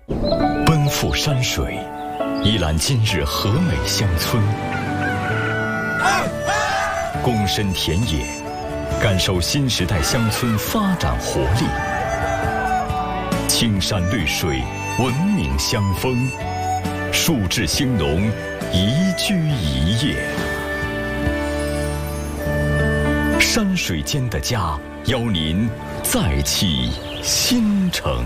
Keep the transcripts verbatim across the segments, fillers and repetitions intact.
奔赴山水，一览今日和美乡村；躬身田野，感受新时代乡村发展活力。青山绿水，文明乡风；树质兴农，宜居宜业。山水间的家，邀您再起新城。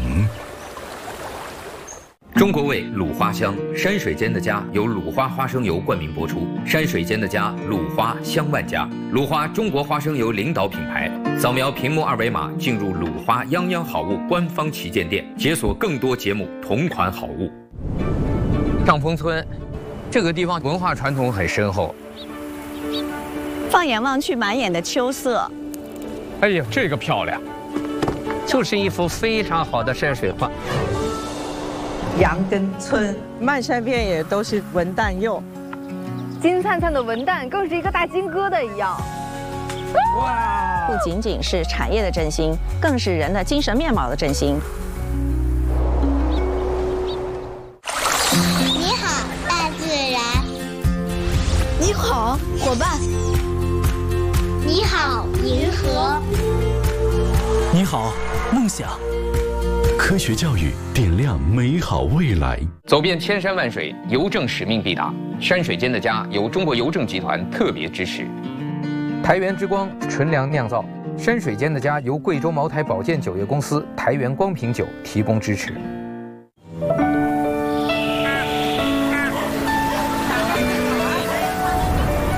中国味鲁花香，山水间的家由鲁花花生油冠名播出。山水间的家，鲁花香万家，鲁花中国花生油领导品牌。扫描屏幕二维码进入鲁花泱泱好物官方旗舰店，解锁更多节目同款好物。 上峰村，这个地方文化传统很深厚。 放眼望去，满眼的秋色。 哎呦，这个漂亮，就是一幅非常好的山水画。 杨根村漫山遍野都是文旦柚， 金灿灿的文旦更是一个大金疙瘩一样。 哇！不仅仅是产业的振兴，更是人的精神面貌的振兴。 你好，大自然。 你好，伙伴。 你好，银河。 你好，梦想。科学教育点亮美好未来。 走遍千山万水，邮政使命必达。山水间的家由中国邮政集团特别支持。 台源之光纯粮酿造，山水间的家由贵州茅台保健酒业公司台源光瓶酒提供支持。